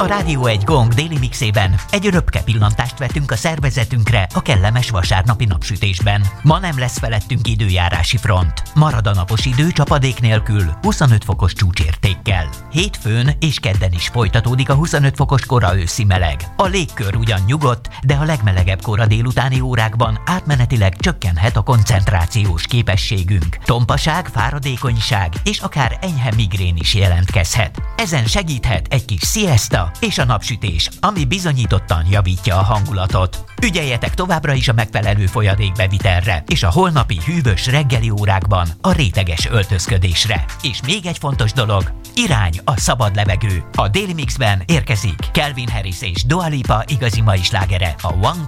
A Rádió egy Gong déli mixében egy röpke pillantást vetünk a szervezetünkre a kellemes vasárnapi napsütésben. Ma nem lesz felettünk időjárási front. Marad a napos idő csapadék nélkül, 25 fokos csúcsértékkel. Hétfőn és kedden is folytatódik a 25 fokos kora őszi meleg. A légkör ugyan nyugodt, de a legmelegebb kora délutáni órákban átmenetileg csökkenhet a koncentrációs képességünk. Tompaság, fáradékonyság és akár enyhe migrén is jelentkezhet. Ezen segíthet egy kis siesta és a napsütés, ami bizonyítottan javítja a hangulatot. Ügyeljetek továbbra is a megfelelő folyadékbevitelre, és a holnapi hűvös reggeli órákban a réteges öltözködésre. És még egy fontos dolog, irány a szabad levegő. A Daily Mixben érkezik Calvin Harris és Dua Lipa igazi mai slágere, a One